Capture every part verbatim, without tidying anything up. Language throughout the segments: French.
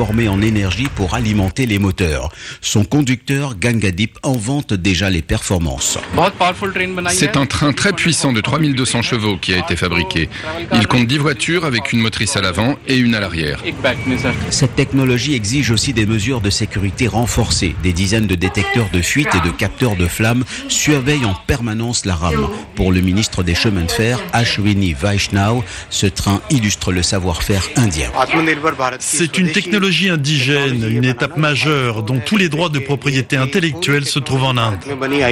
transformé en énergie pour alimenter les moteurs. Son conducteur, Gangadip, en vante déjà les performances. C'est un train très puissant de trois mille deux cents chevaux qui a été fabriqué. Il compte dix voitures avec une motrice à l'avant et une à l'arrière. Cette technologie exige aussi des mesures de sécurité renforcées. Des dizaines de détecteurs de fuite et de capteurs de flammes surveillent en permanence la rame. Pour le ministre des chemins de fer, Ashwini Vaishnaw, ce train illustre le savoir-faire indien. C'est une technologie indigène, une étape majeure dont tous les droits de propriété intellectuelle se trouvent en Inde.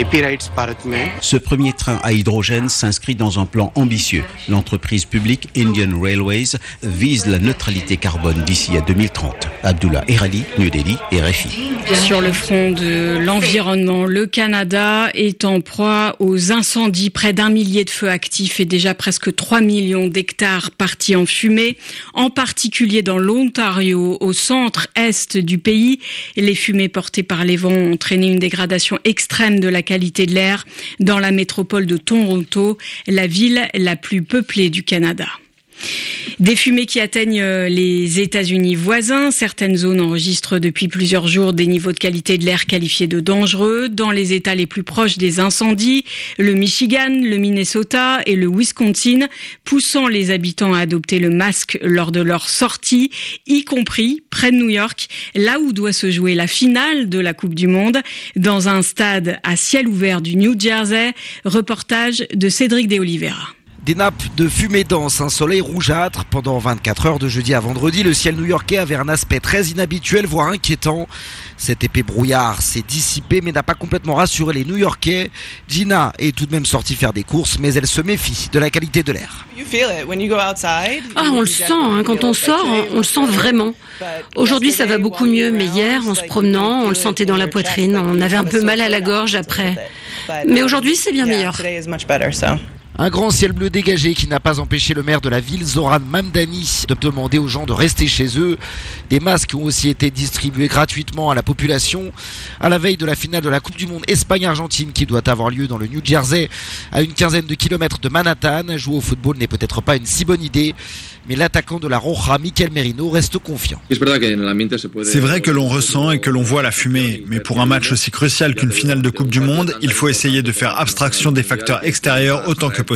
Ce premier train à hydrogène s'inscrit dans un plan ambitieux. L'entreprise publique Indian Railways vise la neutralité carbone d'ici à deux mille trente. Abdullah Erali, New Delhi, R F I. Sur le front de l'environnement, le Canada est en proie aux incendies. Près d'un millier de feux actifs et déjà presque trois millions d'hectares partis en fumée, en particulier dans l'Ontario, au centre-est du pays. Les fumées portées par les vents ont entraîné une dégradation extrême de la qualité de l'air dans la métropole de Toronto, la ville la plus peuplée du Canada. Des fumées qui atteignent les États-Unis voisins. Certaines zones enregistrent depuis plusieurs jours des niveaux de qualité de l'air qualifiés de dangereux. Dans les États les plus proches des incendies, le Michigan, le Minnesota et le Wisconsin, poussant les habitants à adopter le masque lors de leur sortie, y compris près de New York, là où doit se jouer la finale de la Coupe du Monde, dans un stade à ciel ouvert du New Jersey. Reportage de Cédric de Oliveira. Des nappes de fumée dense, un soleil rougeâtre. Pendant vingt-quatre heures de jeudi à vendredi, le ciel new-yorkais avait un aspect très inhabituel, voire inquiétant. Cet épais brouillard s'est dissipé mais n'a pas complètement rassuré les New-Yorkais. Gina est tout de même sortie faire des courses, mais elle se méfie de la qualité de l'air. Ah, on le sent, hein, quand on sort, on le sent vraiment. Aujourd'hui, ça va beaucoup mieux, mais hier, en se promenant, on le sentait dans la poitrine. On avait un peu mal à la gorge après. Mais aujourd'hui, c'est bien meilleur. Un grand ciel bleu dégagé qui n'a pas empêché le maire de la ville, Zoran Mamdani, de demander aux gens de rester chez eux. Des masques ont aussi été distribués gratuitement à la population à la veille de la finale de la Coupe du Monde Espagne-Argentine qui doit avoir lieu dans le New Jersey, à une quinzaine de kilomètres de Manhattan. Jouer au football n'est peut-être pas une si bonne idée, mais l'attaquant de la Roja, Mikel Merino, reste confiant. C'est vrai que l'on ressent et que l'on voit la fumée, mais pour un match aussi crucial qu'une finale de Coupe du Monde, il faut essayer de faire abstraction des facteurs extérieurs autant que possible.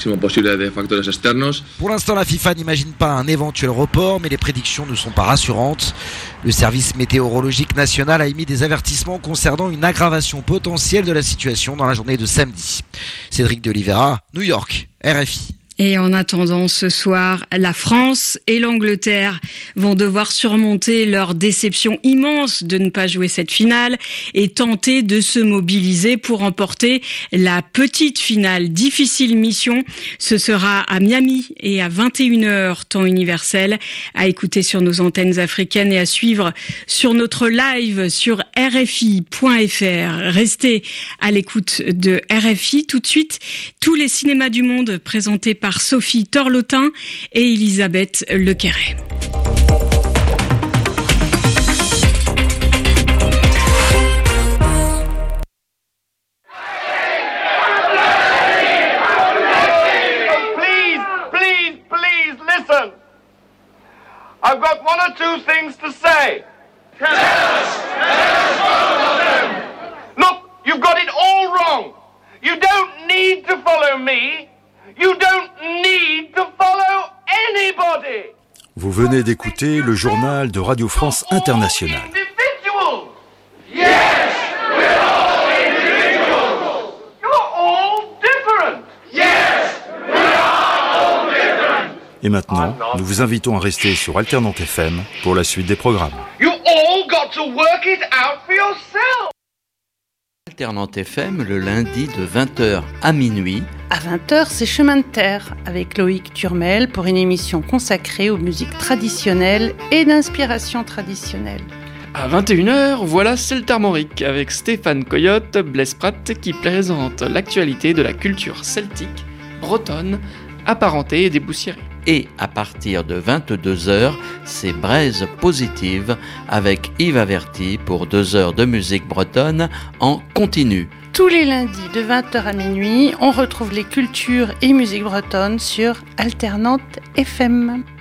Pour l'instant, la FIFA n'imagine pas un éventuel report, mais les prédictions ne sont pas rassurantes. Le service météorologique national a émis des avertissements concernant une aggravation potentielle de la situation dans la journée de samedi. Cédric de Oliveira, New York, R F I. Et en attendant, ce soir, la France et l'Angleterre vont devoir surmonter leur déception immense de ne pas jouer cette finale et tenter de se mobiliser pour remporter la petite finale. Difficile mission, ce sera à Miami et à vingt et une heures, temps universel, à écouter sur nos antennes africaines et à suivre sur notre live sur R F I point F R. Restez à l'écoute de R F I. Tout de suite, tous les cinémas du monde présentés par par Sophie Torlotin et Elisabeth Lequerret. Please, please, please listen. I've got one or two things to say. Tell us, tell us all of them. Look, you've got it all wrong. You don't need to follow me. You don't need to follow anybody. Vous venez d'écouter le journal de Radio France Internationale. Yes, we're all individuals. You're all different. Yes, we are all different. Et maintenant, nous vous invitons à rester sur Alternante F M pour la suite des programmes. You all got to work it out for yourself. Alternante F M le lundi de vingt heures à minuit. À vingt heures, c'est Chemin de Terre avec Loïc Turmel pour une émission consacrée aux musiques traditionnelles et d'inspiration traditionnelle. À vingt et une heures, voilà C'est le Armorique avec Stéphane Coyote, Blaise Pratt qui présente l'actualité de la culture celtique, bretonne, apparentée et dépoussiérée. Et à partir de vingt-deux heures, c'est Braise Positive avec Yves Averti pour deux heures de musique bretonne en continu. Tous les lundis de vingt heures à minuit, on retrouve les cultures et musiques bretonnes sur Alternante F M.